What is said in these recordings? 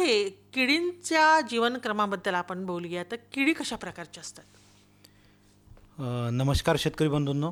यामध्ये किडींच्या जीवनक्रमाबद्दल आपण बोलूया. तर किडी कशा प्रकारच्या असतात? नमस्कार शेतकरी बंधूंनो.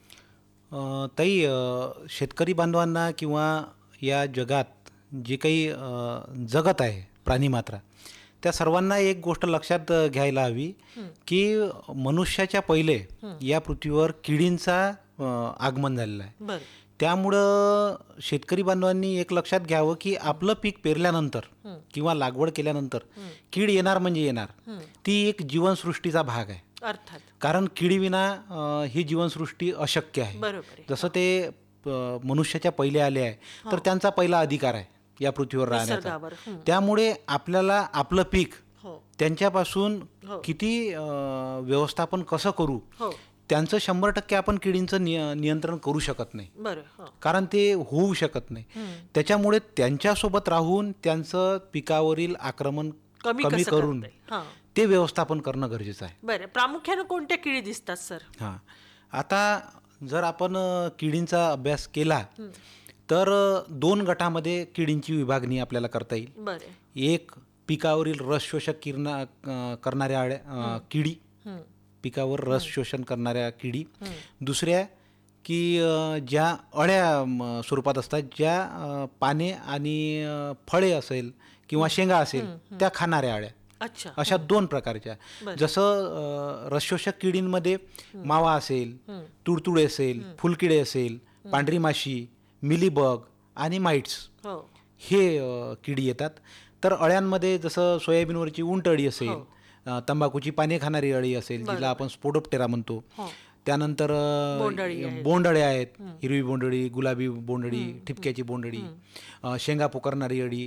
ताई, शेतकरी बांधवांना किंवा या जगात जे काही जगत आहे प्राणीमात्रा, त्या सर्वांना एक गोष्ट लक्षात घ्यायला हवी की मनुष्याच्या पहिले या पृथ्वीवर किडींचा आगमन झालेलं आहे. बरं. त्यामुळं शेतकरी बांधवांनी एक लक्षात घ्यावं की आपलं पीक पेरल्यानंतर किंवा लागवड केल्यानंतर कीड येणार म्हणजे येणार. ती एक जीवनसृष्टीचा भाग आहे. अर्थात. कारण किडीविना ही जीवनसृष्टी अशक्य आहे. बरोबर आहे. जसं ते मनुष्याच्या पहिले आले आहे तर त्यांचा पहिला अधिकार आहे या पृथ्वीवर राहण्याचा. निसर्गावर. त्यामुळे आपल्याला आपलं पीक हो. त्यांच्यापासून हो. किती व्यवस्थापन कसं करू, हो. त्यांचं 100% आपण किडींचं नियंत्रण करू शकत नाही. बरं. हो. कारण ते होऊ शकत नाही. त्याच्यामुळे त्यांच्यासोबत राहून त्यांचं पिकावरील आक्रमण कमी कमी कसं करून करता येईल? हां. ते व्यवस्थापन करणं गरजेचं आहे. बरं. प्रामुख्याने कोणत्या किडी दिसतात सर? हां, आता जर आपण किडींचा अभ्यास केला तर 2 गटामध्ये किडींची विभागणी आपल्याला करता येईल. बरं. एक पिकावरील रस शोषक करणाऱ्या किडी, पिकावर रस शोषण करणाऱ्या किडी. दुसऱ्या की ज्या अळ्या स्वरूपात असतात, ज्या पाने आणि फळे असेल किंवा शेंगा असेल त्या खाणाऱ्या अळ्या. अच्छा. अशा 2 प्रकारच्या. जसं रसशोषक किडींमध्ये मावा असेल, तुडतुडे असेल, फुलकिडे असेल, पांढरी माशी, मिलीबग आणि माइट्स हो. हे किडी येतात. तर अळ्यांमध्ये जसं सोयाबीनवरची उंटअळी असेल, तंबाखूची पाने खाणारी अळी असेल जिला आपण स्पोडोप्टेरा म्हणतो. त्यानंतर बोंडअळ्या आहेत, हिरवी बोंडअळी, गुलाबी बोंडअळी, ठिपक्याची बोंडअळी, शेंगा पोकरणारी अळी,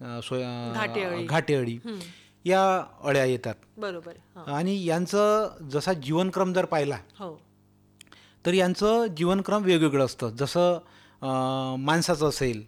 घाटे अळी, या अळ्या येतात. बरोबर. आणि यांचं जसा जीवनक्रम जर पाहिला तर यांचं जीवनक्रम वेगवेगळं असतं. जसं माणसाचं असेल,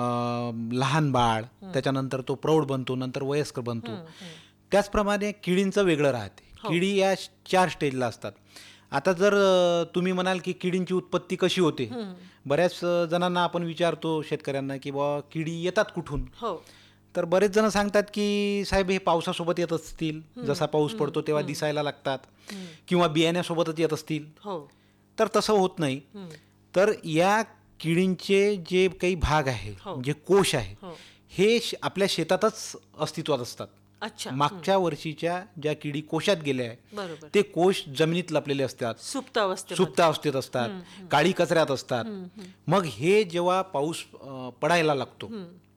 लहान बाळ, त्याच्यानंतर तो प्रौढ बनतो, नंतर वयस्कर बनतो. त्याचप्रमाणे किडींचं वेगळं राहते. किडी या 4 स्टेजला असतात. आता जर तुम्ही म्हणाल की किडींची उत्पत्ती कशी होते, बऱ्याच जणांना आपण विचारतो शेतकऱ्यांना की बुवा किडी येतात कुठून. तर बरेच जण सांगतात की साहेब हे पावसासोबत येत असतील, जसा पाऊस पडतो तेव्हा दिसायला लागतात, किंवा बियाण्यासोबतच येत असतील. तर तसं होत नाही. तर या किडींचे जे काही भाग आहे, जे कोश आहे, हे आपल्या शेतातच अस्तित्वात असतात. मागच्या वर्षीच्या ज्या किडी कोशात गेल्या आहे ते कोश जमिनीत लपलेले असतात, सुप्त अवस्थेत असतात, काळी कचऱ्यात असतात. मग हे जेव्हा पाऊस पडायला लागतो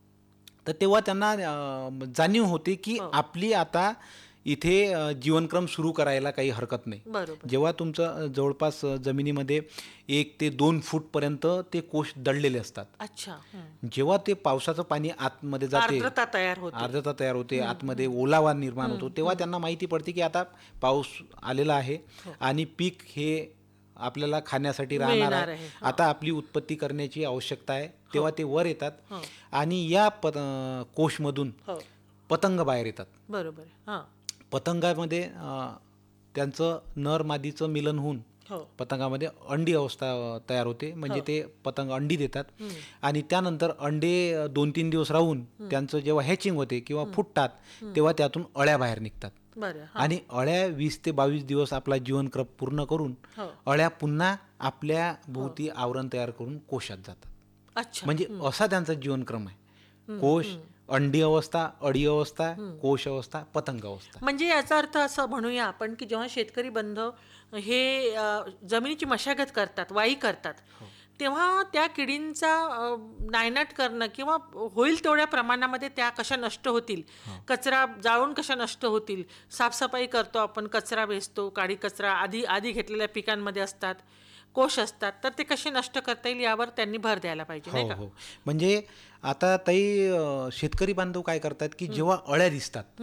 तर तेव्हा त्यांना जाणीव होते की आपली आता इथे जीवनक्रम सुरू करायला काही हरकत नाही. जेव्हा तुमचं जवळपास जमिनीमध्ये 1 ते 2 फूटपर्यंत ते कोश दडलेले असतात. जेव्हा ते पावसाचं पाणी आतमध्ये जाते, आर्द्रता तयार होते, आतमध्ये ओलावा निर्माण होतो, तेव्हा त्यांना माहिती पडते की आता पाऊस आलेला आहे आणि पीक हे आपल्याला खाण्यासाठी राहणार आहे. आता आपली उत्पत्ती करण्याची आवश्यकता आहे. तेव्हा ते वर येतात आणि या कोशमधून पतंग बाहेर येतात. पतंगामध्ये त्यांचं नर मादीचं मिलन होऊन पतंगामध्ये अंडी अवस्था तयार होते. म्हणजे ते पतंग अंडी देतात आणि त्यानंतर अंडे 2-3 दिवस राहून त्यांचं जेव्हा हॅचिंग होते किंवा फुटतात तेव्हा त्यातून अळ्या बाहेर निघतात. आणि अळ्या 20 ते 22 दिवस आपला जीवनक्रम पूर्ण करून अळ्या पुन्हा आपल्या भोवती आवरण तयार करून कोशात जातात. म्हणजे असा त्यांचा जीवनक्रम आहे. कोश, अंडी अवस्था, अळी अवस्था, कोश अवस्था, पतंग अवस्था. म्हणजे याचा अर्थ असं म्हणूया आपण की जेव्हा शेतकरी बांधव हे जमिनीची मशागत करतात, वाई करतात, तेव्हा त्या किडींचा नायनाट करणं किंवा होईल तेवढ्या प्रमाणामध्ये त्या कशा नष्ट होतील, कचरा जाळून कशा नष्ट होतील, साफसफाई करतो आपण, कचरा वेचतो, काडी कचरा आधी घेतलेल्या पिकांमध्ये असतात, कोश असतात, तर ते कसे नष्ट करता येईल यावर त्यांनी भर द्यायला पाहिजे, नाही का? म्हणजे आता ताई, शेतकरी बांधव काय करतात की जेव्हा अळ्या दिसतात,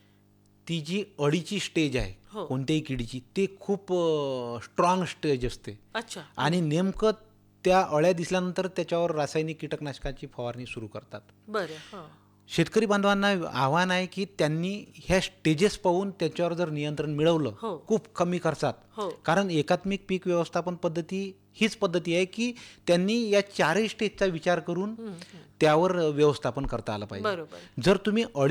ती जी अळीची स्टेज आहे कोणत्याही किडीची, ते खूप स्ट्रॉंग स्टेज असते. आणि नेमकं त्या अळ्या दिसल्यानंतर त्याच्यावर रासायनिक कीटकनाशकाची फवारणी सुरू करतात. शेतकरी बांधवांना आव्हान आहे की त्यांनी ह्या स्टेजेस पाहून त्याच्यावर जर नियंत्रण मिळवलं खूप कमी खर्चात, कारण एकात्मिक पीक व्यवस्थापन पद्धती हीच पद्धती आहे की त्यांनी या 4ही स्टेजचा विचार करून त्यावर व्यवस्थापन करता आलं पाहिजे. जर तुम्ही